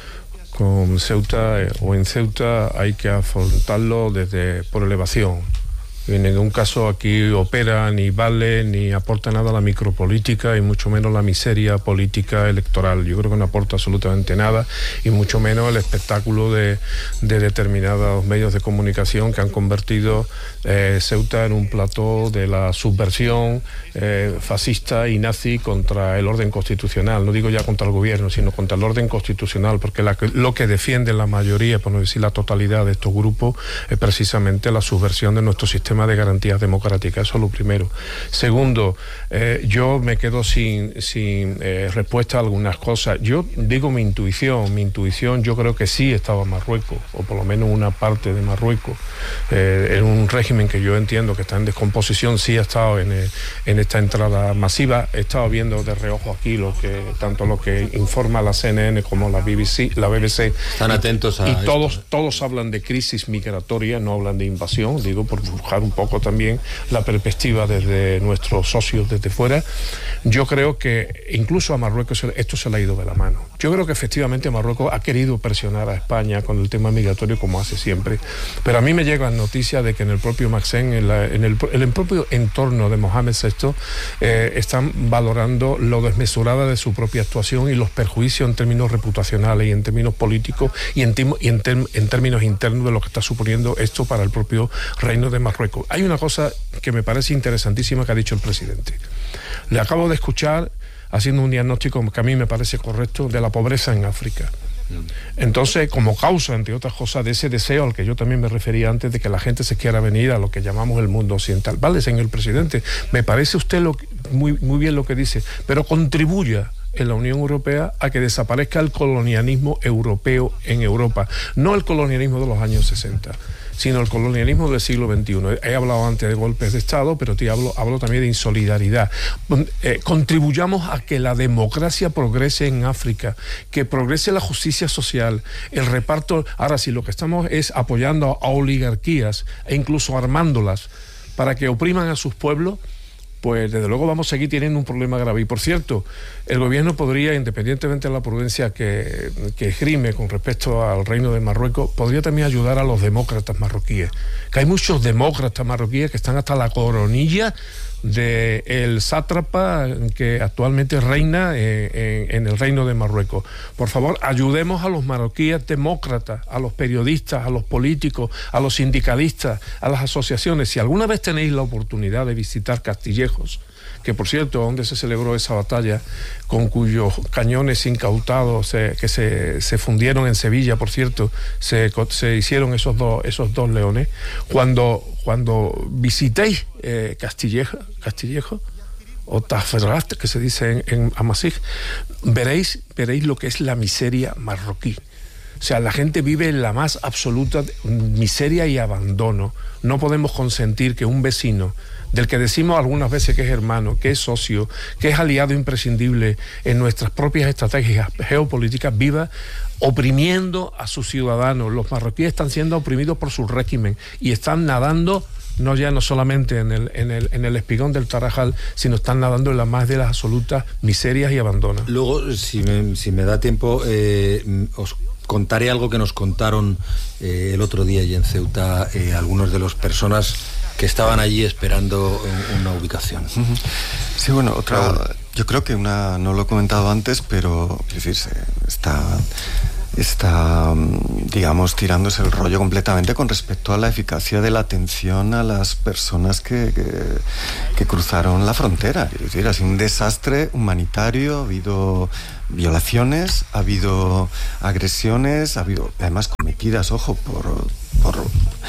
con Ceuta eh, o en Ceuta hay que afrontarlo desde por elevación. En ningún caso aquí opera, ni vale, ni aporta nada a la micropolítica y mucho menos la miseria política electoral. Yo creo que no aporta absolutamente nada y mucho menos el espectáculo de, de determinados medios de comunicación que han convertido eh, Ceuta en un plató de la subversión eh, fascista y nazi contra el orden constitucional. No digo ya contra el gobierno, sino contra el orden constitucional, porque la, lo que defiende la mayoría, por no decir la totalidad de estos grupos, es precisamente la subversión de nuestro sistema de garantías democráticas. Eso es lo primero. Segundo, eh, yo me quedo sin, sin eh, respuesta a algunas cosas. Yo digo mi intuición, mi intuición yo creo que sí estaba Marruecos, o por lo menos una parte de Marruecos, eh, en un régimen que yo entiendo que está en descomposición, sí ha estado en, eh, en esta entrada masiva. He estado viendo de reojo aquí lo que, tanto lo que informa la C N N como la B B C, la B B C. Están atentos a y esto. todos, todos hablan de crisis migratoria, no hablan de invasión, digo, por buscar un poco también la perspectiva desde nuestros socios desde fuera. Yo creo que incluso a Marruecos esto se le ha ido de la mano. Yo creo que efectivamente Marruecos ha querido presionar a España con el tema migratorio como hace siempre, pero a mí me llegan noticias de que en el propio Maxen, en, la, en, el, en el propio entorno de Mohamed sexto, eh, están valorando lo desmesurada de su propia actuación y los perjuicios en términos reputacionales y en términos políticos y en, y en, term, en términos internos de lo que está suponiendo esto para el propio reino de Marruecos. Hay una cosa que me parece interesantísima que ha dicho el presidente. Le acabo de escuchar haciendo un diagnóstico que a mí me parece correcto de la pobreza en África. Entonces, como causa, entre otras cosas, de ese deseo al que yo también me refería antes, de que la gente se quiera venir a lo que llamamos el mundo occidental. Vale, señor presidente, me parece usted lo que, muy, muy bien lo que dice, pero contribuya en la Unión Europea a que desaparezca el colonialismo europeo en Europa, no el colonialismo de los años sesenta, sino el colonialismo del siglo veintiuno. He hablado antes de golpes de Estado, pero te hablo, hablo también de insolidaridad. Eh, contribuyamos a que la democracia progrese en África, que progrese la justicia social, el reparto. Ahora, si lo que estamos es apoyando a oligarquías e incluso armándolas para que opriman a sus pueblos, pues desde luego vamos a seguir teniendo un problema grave. Y por cierto, el gobierno podría, independientemente de la prudencia que, que esgrime con respecto al reino de Marruecos, podría también ayudar a los demócratas marroquíes, que hay muchos demócratas marroquíes que están hasta la coronilla del sátrapa que actualmente reina en, en, en el reino de Marruecos. Por favor, ayudemos a los marroquíes demócratas, a los periodistas, a los políticos, a los sindicalistas, a las asociaciones. Si alguna vez tenéis la oportunidad de visitar Castillejos, que por cierto, donde se celebró esa batalla, con cuyos cañones incautados se, que se, se fundieron en Sevilla, por cierto, se, se hicieron esos dos, esos dos leones. Cuando, cuando visitéis eh, Castillejo, Castillejo o Taferrat, que se dice en, en Amasig, veréis, veréis lo que es la miseria marroquí. O sea, la gente vive en la más absoluta miseria y abandono. No podemos consentir que un vecino, del que decimos algunas veces que es hermano, que es socio, que es aliado imprescindible en nuestras propias estrategias geopolíticas, viva oprimiendo a sus ciudadanos. Los marroquíes están siendo oprimidos por su régimen y están nadando no ya no solamente en el, en el, en el espigón del Tarajal, sino están nadando en la más de las absolutas miserias y abandono. Luego, si me, si me da tiempo, eh, os contaré algo que nos contaron eh, el otro día allí en Ceuta eh, algunos de las personas que estaban allí esperando una ubicación. Sí, bueno, otra, Yo creo que una, no lo he comentado antes, pero es decir, está, está, digamos, tirándose el rollo completamente con respecto a la eficacia de la atención a las personas que, que, que cruzaron la frontera. Es decir, ha sido un desastre humanitario, ha habido violaciones, ha habido agresiones, ha habido además cometidas, ojo, por... por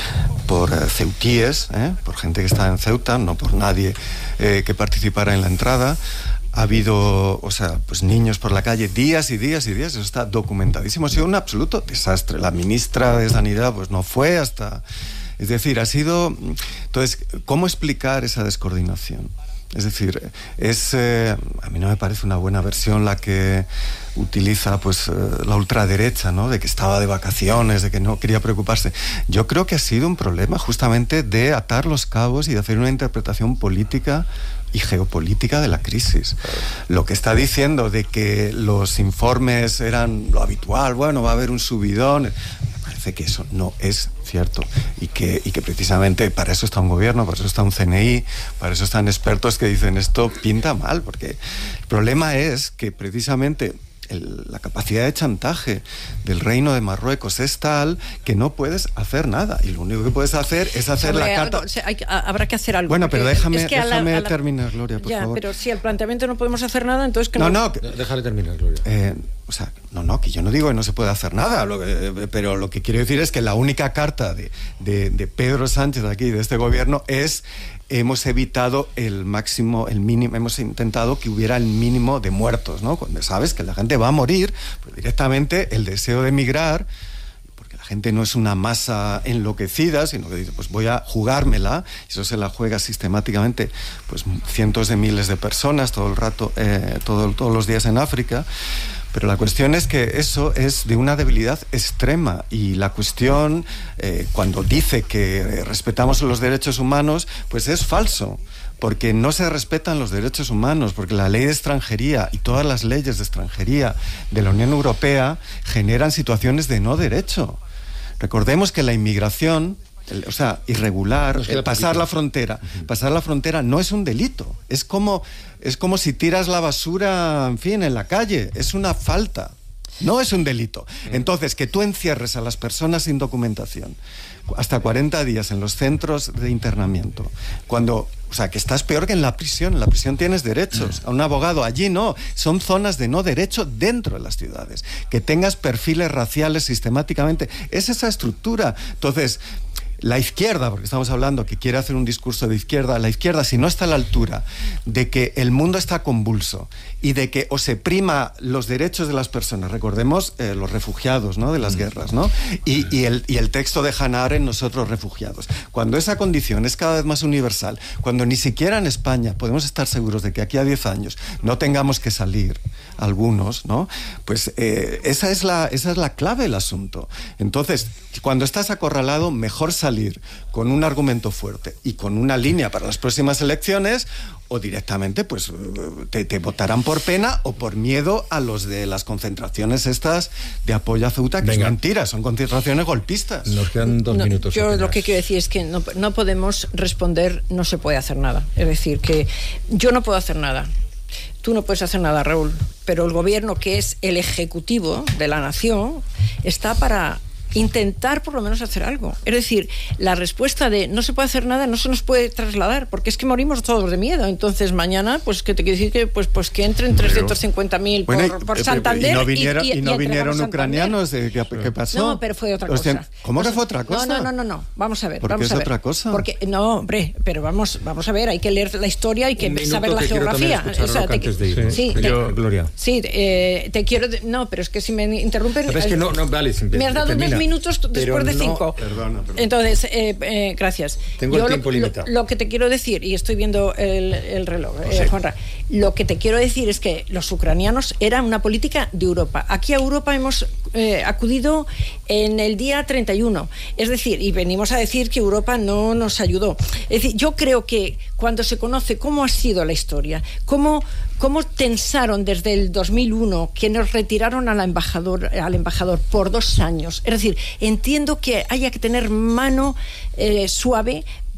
por eh, ceutíes, ¿eh? por gente que estaba en Ceuta, no por nadie eh, que participara en la entrada. Ha habido, o sea, pues niños por la calle días y días y días, eso está documentadísimo. Ha sido un absoluto desastre. La ministra de Sanidad pues no fue hasta... Es decir, ha sido... Entonces, ¿cómo explicar esa descoordinación? Es decir, es eh, a mí no me parece una buena versión la que utiliza pues eh, la ultraderecha, ¿no? De que estaba de vacaciones, de que no quería preocuparse. Yo creo que ha sido un problema justamente de atar los cabos y de hacer una interpretación política y geopolítica de la crisis. Lo que está diciendo de que los informes eran lo habitual, bueno, va a haber un subidón, parece que eso no es cierto, y que, y que precisamente para eso está un gobierno, para eso está un C N I, para eso están expertos que dicen esto pinta mal, porque el problema es que precisamente el, la capacidad de chantaje del Reino de Marruecos es tal que no puedes hacer nada, y lo único que puedes hacer es hacer Sobre, la carta... o sea, hay, habrá que hacer algo. Bueno, pero déjame, es que déjame la, la... terminar, Gloria, por ya, favor. Pero si el planteamiento no podemos hacer nada, entonces que no... No, no, que... Déjale terminar, Gloria. Eh, o sea, no, no, que yo no digo que no se puede hacer nada, lo que, pero lo que quiero decir es que la única carta de, de, de Pedro Sánchez aquí, de este gobierno, es hemos evitado el máximo, el mínimo, hemos intentado que hubiera el mínimo de muertos, ¿no? Cuando sabes que la gente va a morir, pues directamente el deseo de emigrar, porque la gente no es una masa enloquecida, sino que dice, pues voy a jugármela, y eso se la juega sistemáticamente, pues cientos de miles de personas todo el rato, eh, todo, todos los días en África. Pero la cuestión es que eso es de una debilidad extrema, y la cuestión, eh, cuando dice que respetamos los derechos humanos, pues es falso, porque no se respetan los derechos humanos, porque la ley de extranjería y todas las leyes de extranjería de la Unión Europea generan situaciones de no derecho. Recordemos que la inmigración, o sea, irregular, el pasar la frontera, pasar la frontera no es un delito, es como, es como si tiras la basura, en fin, en la calle, es una falta, no es un delito. Entonces, que tú encierres a las personas sin documentación hasta cuarenta días en los centros de internamiento, cuando, o sea, que estás peor que en la prisión. En la prisión tienes derechos a un abogado, allí no, son zonas de no derecho dentro de las ciudades, que tengas perfiles raciales sistemáticamente, es esa estructura. Entonces, la izquierda, porque estamos hablando que quiere hacer un discurso de izquierda, la izquierda, si no está a la altura de que el mundo está convulso y de que o se prima los derechos de las personas, recordemos eh, los refugiados, ¿no?, de las guerras, ¿no?, y, y, el, y el texto de Hannah Arendt, nosotros refugiados, cuando esa condición es cada vez más universal, cuando ni siquiera en España podemos estar seguros de que aquí a diez años no tengamos que salir algunos, ¿no?, pues eh, esa es la, esa es la clave del asunto. Entonces, cuando estás acorralado, mejor salir con un argumento fuerte y con una línea para las próximas elecciones, o directamente pues te, te votarán por pena o por miedo a los de las concentraciones estas de apoyo a Ceuta, que Venga. es mentira, son concentraciones golpistas. Nos quedan dos no, minutos. Yo apenas. Lo que quiero decir es que no, no podemos responder, no se puede hacer nada. Es decir, que yo no puedo hacer nada. Tú no puedes hacer nada, Raúl, pero el gobierno, que es el ejecutivo de la nación, está para intentar por lo menos hacer algo. Es decir, la respuesta de no se puede hacer nada no se nos puede trasladar, porque es que morimos todos de miedo. Entonces mañana, pues que te quiero decir que pues, pues que entren trescientos cincuenta mil por, bueno, por Santander. Y no vinieron, y, y, y no y vinieron ucranianos. ¿Qué, ¿Qué pasó? No, pero fue otra cosa. ¿Cómo pues, que fue otra cosa? No, no, no, no, no. Vamos a ver. ¿Por qué vamos es a ver. otra cosa? Porque, no, hombre, pero vamos, vamos a ver, hay que leer la historia, hay que Un saber la geografía. O sea, te, antes de ir. Sí, sí, te, yo, Gloria. Sí, eh, te quiero... No, pero es que si me interrumpen... Es que no, no, vale, me has dado termina. dos minutos después de cinco. No, perdona, perdona. Entonces, eh, eh, gracias. Tengo Yo el tiempo lo, limitado. Lo, lo que te quiero decir, y estoy viendo el, el reloj, oh, eh, sí. Juanra, lo que te quiero decir es que los ucranianos eran una política de Europa. Aquí a Europa hemos eh, acudido en el día treinta y uno. Es decir, y venimos a decir que Europa no nos ayudó. Es decir, yo creo que cuando se conoce cómo ha sido la historia, cómo, cómo tensaron desde el dos mil uno, que nos retiraron al embajador, al embajador por dos años. Es decir, entiendo que haya que tener mano eh, suave,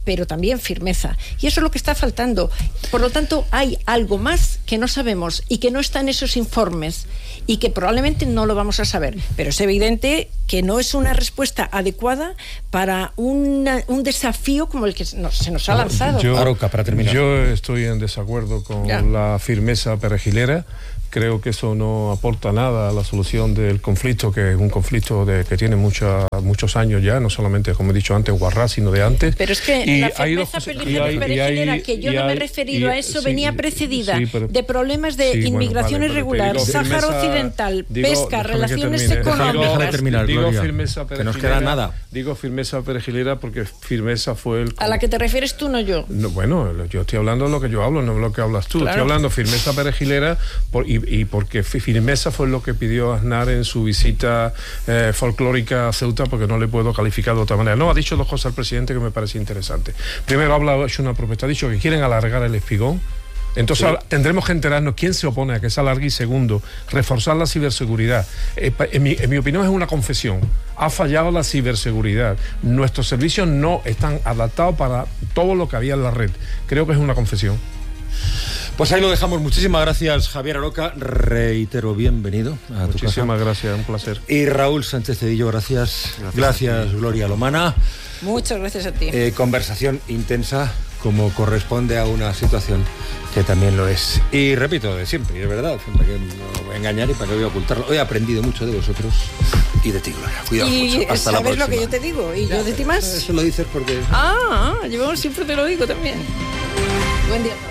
pero también firmeza. Y eso es lo que está faltando. Por lo tanto, hay algo más que no sabemos y que no está en esos informes y que probablemente no lo vamos a saber. Pero es evidente que no es una respuesta adecuada para una, un desafío como el que nos, se nos ha lanzado. Yo, Aroca, para terminar. Yo estoy en desacuerdo con ya. la firmeza perejilera. Creo que eso no aporta nada a la solución del conflicto, que es un conflicto de, que tiene mucha, muchos años ya, no solamente, como he dicho antes, Guarrá, sino de antes. Pero es que y la hay firmeza dos, perejilera, que yo no me he referido y, a eso, sí, venía precedida sí, pero, de problemas de sí, inmigración bueno, vale, irregular, digo, Sáhara firmeza, Occidental, digo, pesca, relaciones termine. económicas. Déjame terminar, digo Gloria, firmeza que nos queda nada. Digo firmeza perejilera porque firmeza fue el... A la que te refieres tú, no yo. No, bueno, yo estoy hablando de lo que yo hablo, no de lo que hablas tú. Claro. Estoy hablando firmeza perejilera por, y, y porque firmeza fue lo que pidió Aznar en su visita eh, folclórica a Ceuta, porque no le puedo calificar de otra manera. No, ha dicho dos cosas al presidente que me parece interesante. Primero, ha hablado, ha hecho una propuesta, ha dicho que quieren alargar el espigón. Entonces sí. Tendremos que enterarnos quién se opone a que se alargue. Y segundo, reforzar la ciberseguridad. Eh, en, mi, en mi opinión es una confesión. Ha fallado la ciberseguridad. Nuestros servicios no están adaptados para todo lo que había en la red. Creo que es una confesión. Pues ahí lo dejamos. Muchísimas gracias, Javier Aroca. Reitero, bienvenido a tu casa. Muchísimas gracias, un placer. Y Raúl Sánchez Cedillo, gracias. Gracias, gracias Gloria Lomana. Muchas gracias a ti. Eh, conversación intensa, como corresponde a una situación que también lo es. Y repito, de siempre, y es verdad, para que no voy a engañar y para que voy a ocultarlo. Hoy he aprendido mucho de vosotros y de ti, Gloria. Cuidado y mucho. Hasta la próxima. ¿Sabes lo que yo te digo? ¿Y ya, yo de ti más? Eso lo dices porque... Ah, yo siempre te lo digo también. Buen día.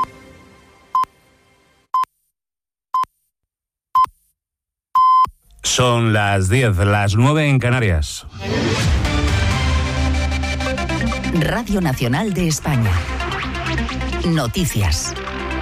Son las diez, las nueve en Canarias. Radio Nacional de España. Noticias.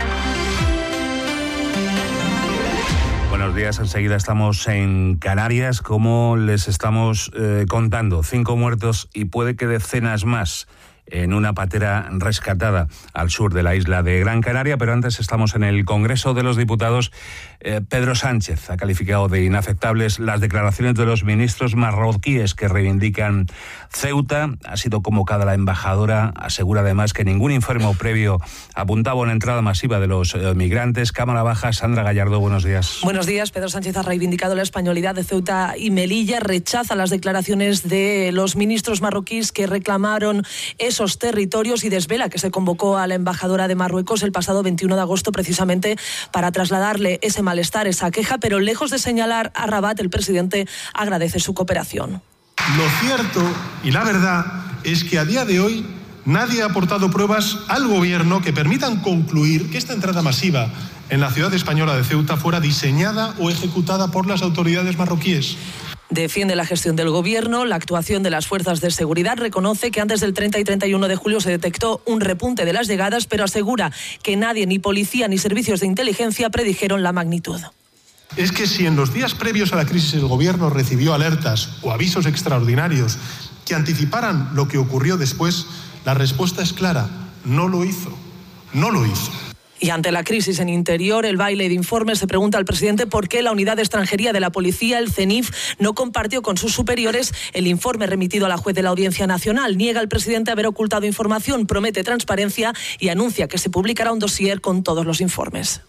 Buenos días, enseguida estamos en Canarias, como les estamos eh, contando. Cinco muertos y puede que decenas más en una patera rescatada al sur de la isla de Gran Canaria, pero antes estamos en el Congreso de los Diputados. Eh, Pedro Sánchez ha calificado de inaceptables las declaraciones de los ministros marroquíes que reivindican Ceuta. Ha sido convocada la embajadora, asegura además que ningún informe previo apuntaba a una entrada masiva de los eh, migrantes. Cámara Baja, Sandra Gallardo, buenos días. Buenos días. Pedro Sánchez ha reivindicado la españolidad de Ceuta y Melilla, rechaza las declaraciones de los ministros marroquíes que reclamaron esos territorios y desvela que se convocó a la embajadora de Marruecos el pasado veintiuno de agosto precisamente para trasladarle ese malestar, esa queja, pero lejos de señalar a Rabat, el presidente agradece su cooperación. Lo cierto y la verdad es que a día de hoy nadie ha aportado pruebas al gobierno que permitan concluir que esta entrada masiva en la ciudad española de Ceuta fuera diseñada o ejecutada por las autoridades marroquíes. Defiende la gestión del gobierno, la actuación de las fuerzas de seguridad, reconoce que antes del treinta y treinta y uno de julio se detectó un repunte de las llegadas, pero asegura que nadie, ni policía ni servicios de inteligencia, predijeron la magnitud. Es que si en los días previos a la crisis el gobierno recibió alertas o avisos extraordinarios que anticiparan lo que ocurrió después, la respuesta es clara: no lo hizo, no lo hizo. Y ante la crisis en Interior, el baile de informes, se pregunta al presidente por qué la Unidad de Extranjería de la Policía, el CENIF, no compartió con sus superiores el informe remitido a la juez de la Audiencia Nacional. Niega el presidente haber ocultado información, promete transparencia y anuncia que se publicará un dossier con todos los informes.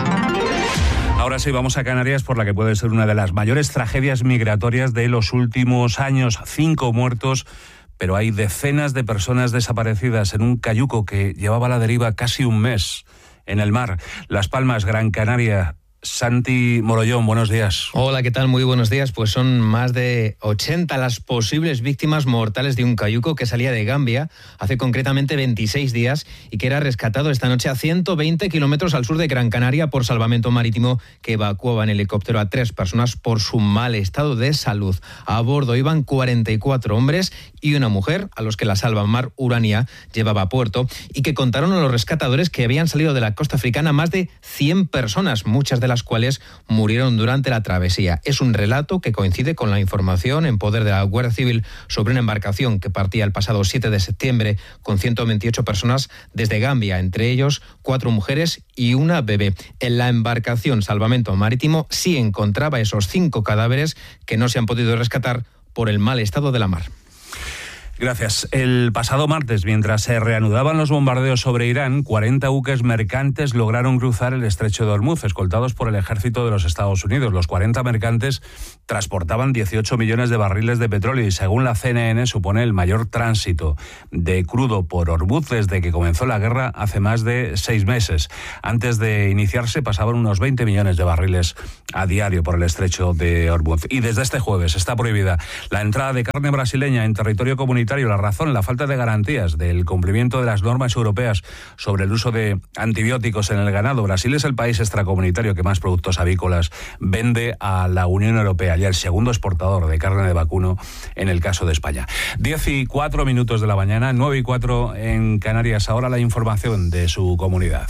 Ahora sí, vamos a Canarias por la que puede ser una de las mayores tragedias migratorias de los últimos años. Cinco muertos, pero hay decenas de personas desaparecidas en un cayuco que llevaba a la deriva casi un mes en el mar. Las Palmas, Gran Canaria. Santi Morollón, buenos días. Hola, ¿qué tal? Muy buenos días. Pues son más de ochenta las posibles víctimas mortales de un cayuco que salía de Gambia hace concretamente veintiséis días y que era rescatado esta noche a ciento veinte kilómetros al sur de Gran Canaria por Salvamento Marítimo, que evacuaba en helicóptero a tres personas por su mal estado de salud. A bordo iban cuarenta y cuatro hombres y una mujer, a los que la Salvamar Urania llevaba a puerto, y que contaron a los rescatadores que habían salido de la costa africana más de cien personas, muchas de las cuales murieron durante la travesía. Es un relato que coincide con la información en poder de la Guardia Civil sobre una embarcación que partía el pasado siete de septiembre con ciento veintiocho personas desde Gambia, entre ellos cuatro mujeres y una bebé. En la embarcación Salvamento Marítimo sí encontraba esos cinco cadáveres que no se han podido rescatar por el mal estado de la mar. Gracias. El pasado martes, mientras se reanudaban los bombardeos sobre Irán, cuarenta buques mercantes lograron cruzar el estrecho de Hormuz, escoltados por el ejército de los Estados Unidos. Los cuarenta mercantes transportaban dieciocho millones de barriles de petróleo y, según la C N N, supone el mayor tránsito de crudo por Hormuz desde que comenzó la guerra hace más de seis meses. Antes de iniciarse pasaban unos veinte millones de barriles a diario por el estrecho de Hormuz. Y desde este jueves está prohibida la entrada de carne brasileña en territorio comunitario. La razón, la falta de garantías del cumplimiento de las normas europeas sobre el uso de antibióticos en el ganado. Brasil es el país extracomunitario que más productos avícolas vende a la Unión Europea y el segundo exportador de carne de vacuno en el caso de España. Diez y cuatro minutos de la mañana, nueve y cuatro en Canarias. Ahora la información de su comunidad.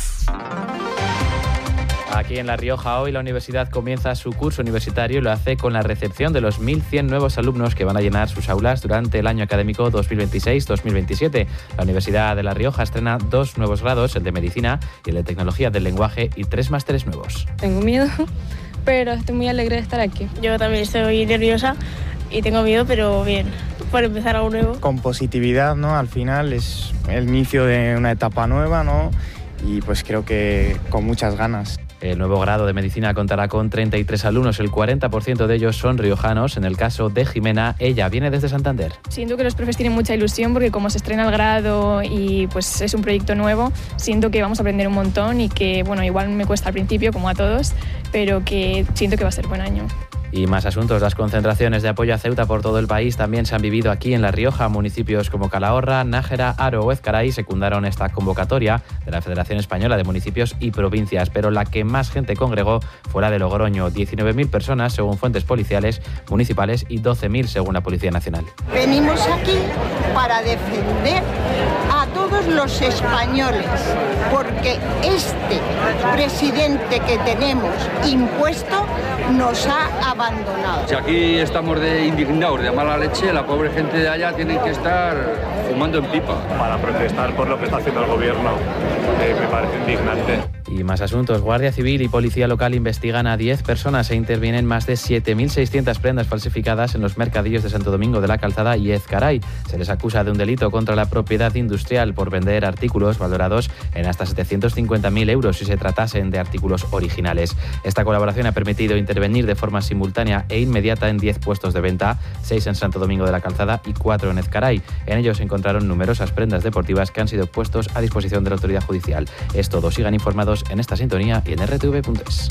Aquí en La Rioja hoy la universidad comienza su curso universitario y lo hace con la recepción de los mil cien nuevos alumnos que van a llenar sus aulas durante el año académico dos mil veintiséis dos mil veintisiete. La Universidad de La Rioja estrena dos nuevos grados, el de Medicina y el de Tecnología del Lenguaje, y tres másteres nuevos. Tengo miedo, pero estoy muy alegre de estar aquí. Yo también estoy nerviosa y tengo miedo, pero bien, por empezar algo nuevo. Con positividad, ¿no? Al final es el inicio de una etapa nueva, ¿no? Y pues creo que con muchas ganas. El nuevo grado de Medicina contará con treinta y tres alumnos, el cuarenta por ciento de ellos son riojanos. En el caso de Jimena, ella viene desde Santander. Siento que los profes tienen mucha ilusión porque como se estrena el grado y pues es un proyecto nuevo, siento que vamos a aprender un montón y que, bueno, igual me cuesta al principio como a todos, pero que siento que va a ser buen año. Y más asuntos. Las concentraciones de apoyo a Ceuta por todo el país también se han vivido aquí en La Rioja. Municipios como Calahorra, Nájera, Haro o Ezcaray secundaron esta convocatoria de la Federación Española de Municipios y Provincias, pero la que más gente congregó fue la de Logroño, diecinueve mil personas según fuentes policiales municipales y doce mil según la Policía Nacional. Venimos aquí para defender a todos los españoles, porque este presidente que tenemos impuesto nos ha abandonado. Si aquí estamos de indignados, de mala leche, la pobre gente de allá tiene que estar fumando en pipa. Para protestar por lo que está haciendo el gobierno, eh, me parece indignante. Y más asuntos. Guardia Civil y Policía Local investigan a diez personas e intervienen más de siete mil seiscientas prendas falsificadas en los mercadillos de Santo Domingo de la Calzada y Ezcaray. Se les acusa de un delito contra la propiedad industrial por vender artículos valorados en hasta setecientos cincuenta mil euros si se tratasen de artículos originales. Esta colaboración ha permitido intervenir de forma simultánea e inmediata en diez puestos de venta, seis en Santo Domingo de la Calzada y cuatro en Ezcaray. En ellos se encontraron numerosas prendas deportivas que han sido puestos a disposición de la autoridad judicial. Es todo. Sigan informados en esta sintonía y en erre te ve punto es.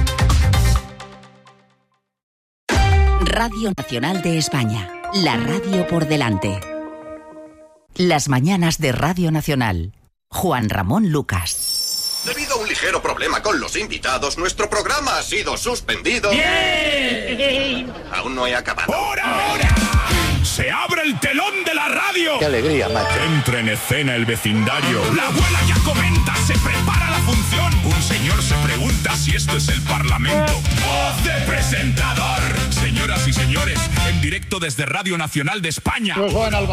Radio Nacional de España, la radio por delante. Las mañanas de Radio Nacional. Juan Ramón Lucas. Debido a un ligero problema con los invitados, nuestro programa ha sido suspendido. ¡Bien! Aún no he acabado. ¡Por ahora! ¡Se abre el telón de la radio! ¡Qué alegría, macho! Entra en escena el vecindario. La abuela ya comenta, se prepara la función. Un señor se pregunta si esto es el Parlamento. ¡Voz de presentador! Señoras y señores, en directo desde Radio Nacional de España. Pues bueno,